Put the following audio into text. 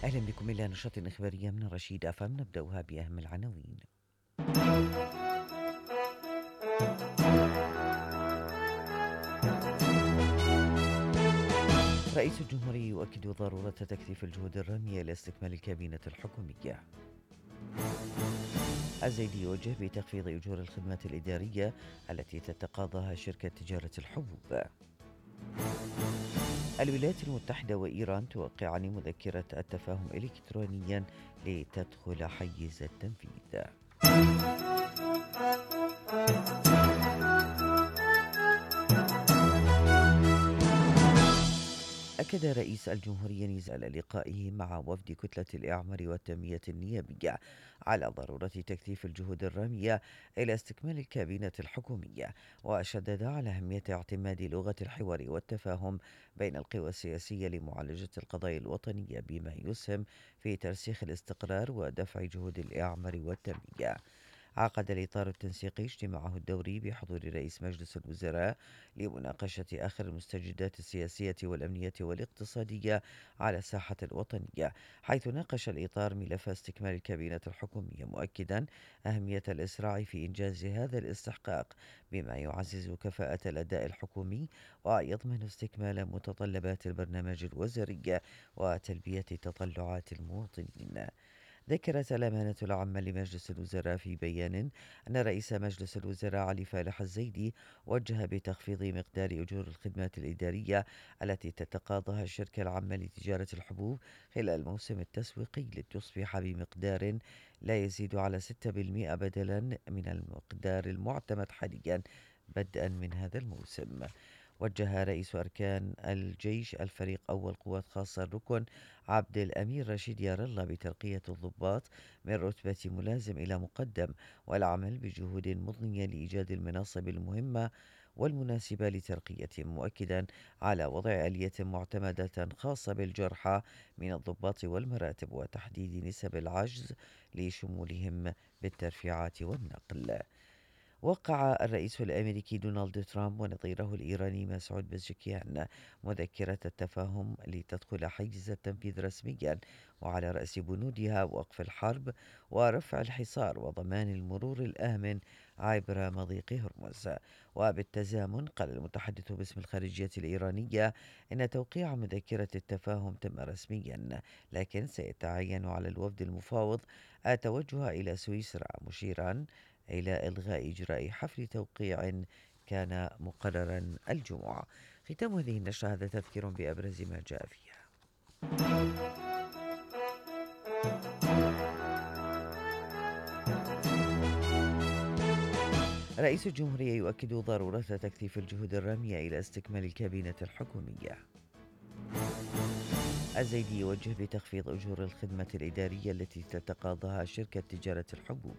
أهلا بكم إلى نشرة إخبارية من رشيد أفهم، نبدأها بأهم العناوين. رئيس الجمهورية يؤكد ضرورة تكثيف الجهود الرامية لاستكمال الكابينة الحكومية. الزيدي يوجه بتخفيض أجور الخدمات الإدارية التي تتقاضاها شركة تجارة الحبوب. الولايات المتحدة وإيران توقعان مذكرة التفاهم إلكترونيا لتدخل حيز التنفيذ. أكد رئيس الجمهورية نزال لقائه مع وفد كتلة الإعمار والتنمية النيابية على ضرورة تكثيف الجهود الرامية إلى استكمال الكابينة الحكومية، وشدد على أهمية اعتماد لغة الحوار والتفاهم بين القوى السياسية لمعالجة القضايا الوطنية بما يسهم في ترسيخ الاستقرار ودفع جهود الإعمار والتنمية. عقد الإطار التنسيقي اجتماعه الدوري بحضور رئيس مجلس الوزراء لمناقشة آخر المستجدات السياسية والأمنية والاقتصادية على الساحة الوطنية، حيث ناقش الإطار ملف استكمال الكابينة الحكومية، مؤكدا أهمية الإسراع في إنجاز هذا الاستحقاق بما يعزز كفاءة الأداء الحكومي ويضمن استكمال متطلبات البرنامج الوزاري وتلبية تطلعات المواطنين. ذكرت الأمانة العامة لمجلس الوزراء في بيان أن رئيس مجلس الوزراء علي فالح الزيدي وجه بتخفيض مقدار أجور الخدمات الإدارية التي تتقاضاها الشركة العامة لتجارة الحبوب خلال الموسم التسويقي لتصبح بمقدار لا يزيد على 6% بدلا من المقدار المعتمد حاليا بدءا من هذا الموسم. وجه رئيس أركان الجيش الفريق أول قوات خاصة الركن عبد الأمير رشيد يار الله بترقية الضباط من رتبة ملازم إلى مقدم، والعمل بجهود مضنية لإيجاد المناصب المهمة والمناسبة لترقيتهم، مؤكدا على وضع آلية معتمدة خاصة بالجرحى من الضباط والمراتب وتحديد نسب العجز لشمولهم بالترفيعات والنقل. وقع الرئيس الأمريكي دونالد ترامب ونظيره الإيراني مسعود بزشكيان مذكرة التفاهم لتدخل حيز التنفيذ رسميا، وعلى رأس بنودها وقف الحرب ورفع الحصار وضمان المرور الآمن عبر مضيق هرمز. وبالتزامن قال المتحدث باسم الخارجية الإيرانية إن توقيع مذكرة التفاهم تم رسميا، لكن سيتعين على الوفد المفاوض التوجه إلى سويسرا، مشيرا إلى إلغاء إجراء حفل توقيع كان مقررا الجمعة. ختام هذه النشرة، هذا تذكير بأبرز ما جاء فيها. رئيس الجمهورية يؤكد ضرورة تكثيف الجهود الرامية إلى استكمال الكابينة الحكومية. الزيدي يوجه بتخفيض أجور الخدمة الإدارية التي تتقاضاها شركة تجارة الحبوب.